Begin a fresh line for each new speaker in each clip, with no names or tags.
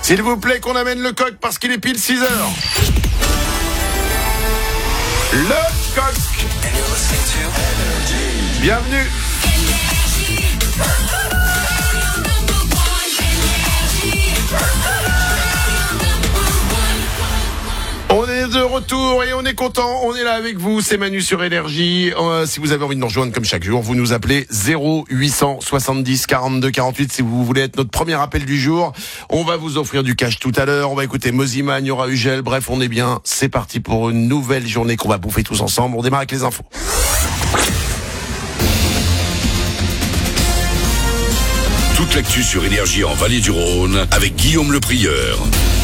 S'il vous plaît, qu'on amène le coq parce qu'il est pile 6 heures. Le coq. Bienvenue. On est de retour et on est content, on est là avec vous, c'est Manu sur Énergie. Si vous avez envie de nous rejoindre comme chaque jour, vous nous appelez 0870 42 48 si vous voulez être notre premier appel du jour. On va vous offrir du cash tout à l'heure, on va écouter Mosiman, il y aura Ugel, bref on est bien, c'est parti pour une nouvelle journée qu'on va bouffer tous ensemble. On démarre avec les infos.
Toute l'actu sur Énergie en Vallée du Rhône avec Guillaume Le Prieur.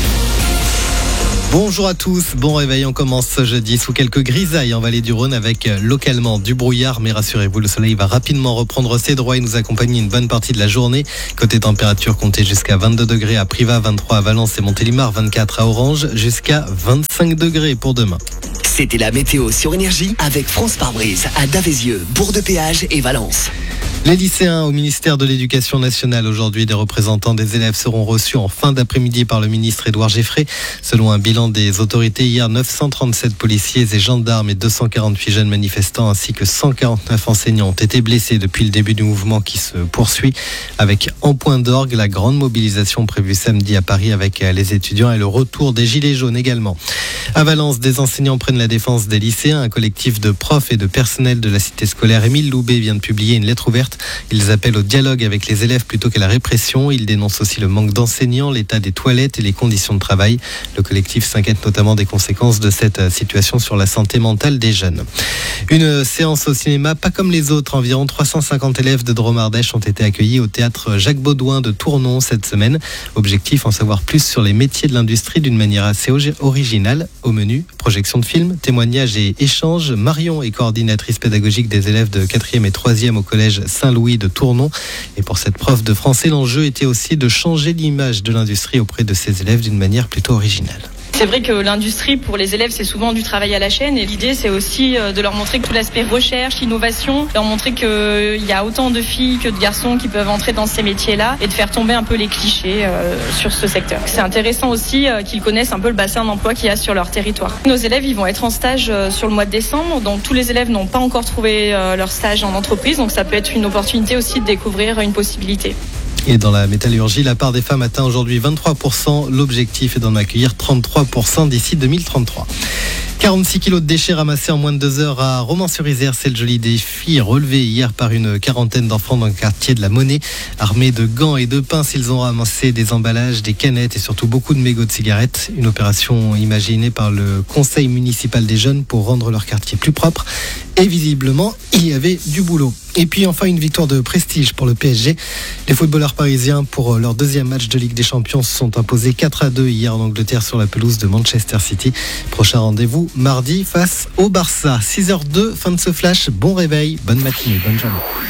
Bonjour à tous, bon réveil, on commence ce jeudi sous quelques grisailles en Vallée du Rhône avec localement du brouillard, mais rassurez-vous, le soleil va rapidement reprendre ses droits et nous accompagner une bonne partie de la journée. Côté température, comptez jusqu'à 22 degrés à Privas, 23 à Valence et Montélimar, 24 à Orange, jusqu'à 25 degrés pour demain.
C'était la météo sur Énergie avec France Pare-Brise à Davézieux, Bourg-de-Péage et Valence.
Les lycéens au ministère de l'Éducation nationale, aujourd'hui, des représentants des élèves seront reçus en fin d'après-midi par le ministre Édouard Geffray. Selon un bilan des autorités, hier, 937 policiers et gendarmes et 248 jeunes manifestants ainsi que 149 enseignants ont été blessés depuis le début du mouvement qui se poursuit. Avec en point d'orgue la grande mobilisation prévue samedi à Paris avec les étudiants et le retour des gilets jaunes également. À Valence, des enseignants prennent la défense des lycéens. Un collectif de profs et de personnel de la cité scolaire Émile Loubet vient de publier une lettre ouverte. Ils appellent au dialogue avec les élèves plutôt qu'à la répression. Ils dénoncent aussi le manque d'enseignants, l'état des toilettes et les conditions de travail. Le collectif s'inquiète notamment des conséquences de cette situation sur la santé mentale des jeunes. Une séance au cinéma pas comme les autres. Environ 350 élèves de Dromardèche ont été accueillis au théâtre Jacques Baudouin de Tournon cette semaine. Objectif, en savoir plus sur les métiers de l'industrie d'une manière assez originale. Au menu, projection de films, témoignages et échanges. Marion est coordinatrice pédagogique des élèves de 4e et 3e au collège Saint-Louis de Tournon. Et pour cette prof de français, l'enjeu était aussi de changer l'image de l'industrie auprès de ses élèves d'une manière plutôt originale.
C'est vrai que l'industrie, pour les élèves, c'est souvent du travail à la chaîne. Et l'idée, c'est aussi de leur montrer que tout l'aspect recherche, innovation, leur montrer qu'il y a autant de filles que de garçons qui peuvent entrer dans ces métiers-là et de faire tomber un peu les clichés sur ce secteur. C'est intéressant aussi qu'ils connaissent un peu le bassin d'emploi qu'il y a sur leur territoire. Nos élèves, ils vont être en stage sur le mois de décembre. Donc tous les élèves n'ont pas encore trouvé leur stage en entreprise. Donc ça peut être une opportunité aussi de découvrir une possibilité.
Et dans la métallurgie, la part des femmes atteint aujourd'hui 23%. L'objectif est d'en accueillir 33% d'ici 2033. 46 kilos de déchets ramassés en moins de 2 heures à Romans-sur-Isère. C'est le joli défi relevé hier par une quarantaine d'enfants dans le quartier de la Monnaie. Armés de gants et de pinces, ils ont ramassé des emballages, des canettes et surtout beaucoup de mégots de cigarettes. Une opération imaginée par le conseil municipal des jeunes pour rendre leur quartier plus propre. Et visiblement, il y avait du boulot. Et puis enfin, une victoire de prestige pour le PSG. Les footballeurs parisiens, pour leur deuxième match de Ligue des Champions, se sont imposés 4-2 hier en Angleterre sur la pelouse de Manchester City. Prochain rendez-vous mardi face au Barça. 6h02, fin de ce flash. Bon réveil, bonne matinée, bonne journée.